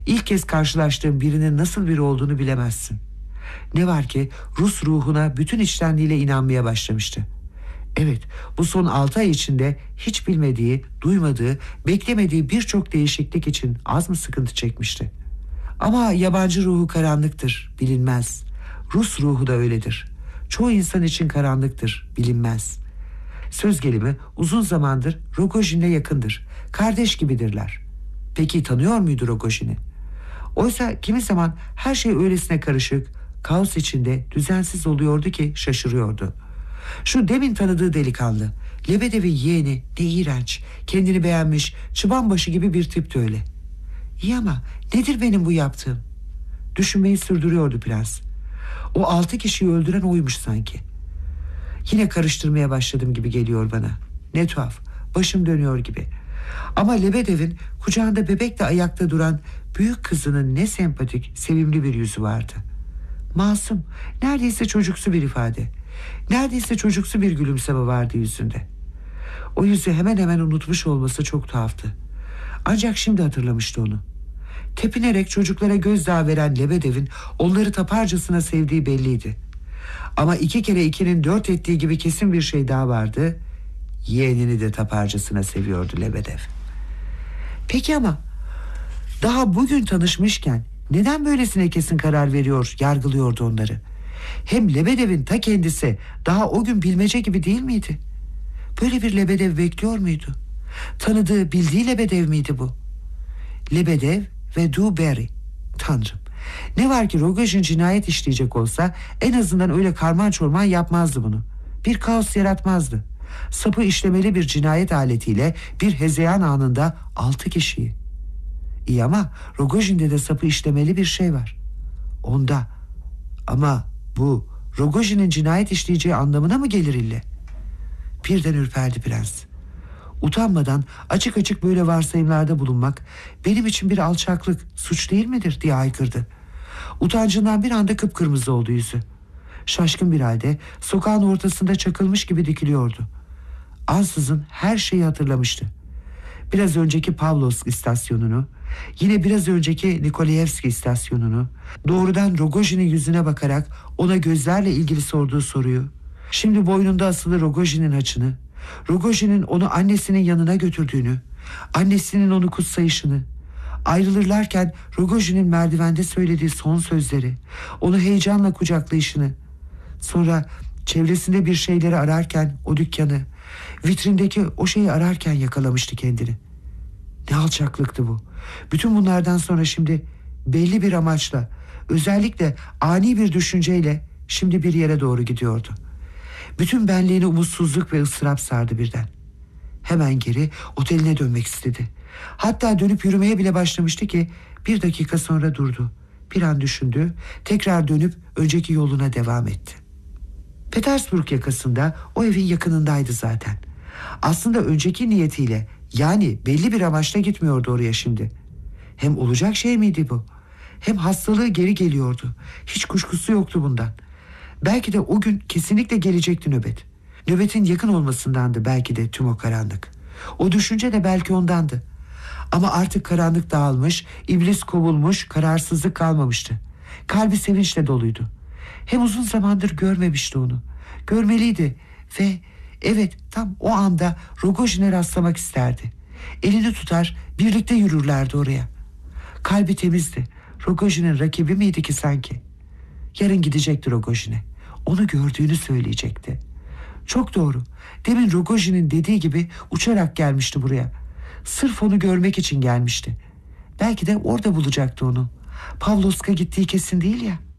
İlk kez karşılaştığın birinin nasıl biri olduğunu bilemezsin. Ne var ki Rus ruhuna bütün içtenliğiyle inanmaya başlamıştı. Evet, bu son 6 ay içinde hiç bilmediği, duymadığı, beklemediği birçok değişiklik için az mı sıkıntı çekmişti? Ama yabancı ruhu karanlıktır, bilinmez. Rus ruhu da öyledir. Çoğu insan için karanlıktır, bilinmez. Söz gelimi uzun zamandır Rogojin'le yakındır. Kardeş gibidirler. Peki tanıyor muydu Rogojin'i? Oysa kimi zaman her şey öylesine karışık, kaos içinde düzensiz oluyordu ki şaşırıyordu. Şu demin tanıdığı delikanlı, Lebedev'in yeğeni, ne iğrenç, kendini beğenmiş, çıbanbaşı gibi bir tipti öyle. İyi ama nedir benim bu yaptığım? Düşünmeyi sürdürüyordu prens. O 6 kişiyi öldüren oymuş sanki. Yine karıştırmaya başladım gibi geliyor bana. Ne tuhaf, başım dönüyor gibi. Ama Lebedev'in kucağında bebekle ayakta duran büyük kızının ne sempatik, sevimli bir yüzü vardı. Masum, neredeyse çocuksu bir ifade. Neredeyse çocuksu bir gülümseme vardı yüzünde. O yüzü hemen hemen unutmuş olması çok tuhaftı. Ancak şimdi hatırlamıştı onu. Tepinerek çocuklara gözdağı veren Lebedev'in onları taparcasına sevdiği belliydi. Ama 2 kere 2'nin 4 ettiği gibi kesin bir şey daha vardı. Yeğenini de taparcasına seviyordu Lebedev. Peki ama daha bugün tanışmışken neden böylesine kesin karar veriyor, yargılıyordu onları? Hem Lebedev'in ta kendisi daha o gün bilmece gibi değil miydi? Böyle bir Lebedev bekliyor muydu? Tanıdığı, bildiği Lebedev miydi bu? Lebedev ve Du Barry. Tanrım, ne var ki Rogojin cinayet işleyecek olsa en azından öyle karman çorman yapmazdı bunu. Bir kaos yaratmazdı. Sapı işlemeli bir cinayet aletiyle bir hezeyan anında 6 kişiyi. İyi ama Rogojin'de de sapı işlemeli bir şey var. Onda. Ama bu Rogojin'in cinayet işleyeceği anlamına mı gelir ille? Birden ürperdi prens. Utanmadan açık açık böyle varsayımlarda bulunmak benim için bir alçaklık, suç değil midir diye haykırdı. Utancından bir anda kıpkırmızı oldu yüzü. Şaşkın bir halde sokağın ortasında çakılmış gibi dikiliyordu. Ansızın her şeyi hatırlamıştı. Biraz önceki Pavlovsk istasyonunu, yine biraz önceki Nikolayevski istasyonunu, doğrudan Rogojin'in yüzüne bakarak ona gözlerle ilgili sorduğu soruyu, şimdi boynunda asılı Rogojin'in haçını, Rogojin'in onu annesinin yanına götürdüğünü, annesinin onu kutsayışını, ayrılırlarken Rogojin'in merdivende söylediği son sözleri, onu heyecanla kucaklayışını, sonra çevresinde bir şeyleri ararken o dükkanı, vitrindeki o şeyi ararken yakalamıştı kendini. Ne alçaklıktı bu. Bütün bunlardan sonra şimdi belli bir amaçla, özellikle ani bir düşünceyle şimdi bir yere doğru gidiyordu. Bütün benliğini umutsuzluk ve ıstırap sardı birden. Hemen geri oteline dönmek istedi. Hatta dönüp yürümeye bile başlamıştı ki bir dakika sonra durdu. Bir an düşündü, tekrar dönüp önceki yoluna devam etti. Petersburg yakasında, o evin yakınındaydı zaten. Aslında önceki niyetiyle, yani belli bir amaçla gitmiyordu oraya şimdi. Hem olacak şey miydi bu? Hem hastalığı geri geliyordu. Hiç kuşkusu yoktu bundan. Belki de o gün kesinlikle gelecekti nöbet. Nöbetin yakın olmasındandı belki de tüm o karanlık. O düşünce de belki ondandı. Ama artık karanlık dağılmış, iblis kovulmuş, kararsızlık kalmamıştı. Kalbi sevinçle doluydu. Hem uzun zamandır görmemişti onu. Görmeliydi ve evet, tam o anda Rogojin'e rastlamak isterdi. Elini tutar, birlikte yürürlerdi oraya. Kalbi temizdi. Rogojin'in rakibi miydi ki sanki? Yarın gidecekti Rogojin'e. Onu gördüğünü söyleyecekti. Çok doğru. Demin Rogojin'in dediği gibi uçarak gelmişti buraya. Sırf onu görmek için gelmişti. Belki de orada bulacaktı onu. Pavlovsk'a gittiği kesin değil ya.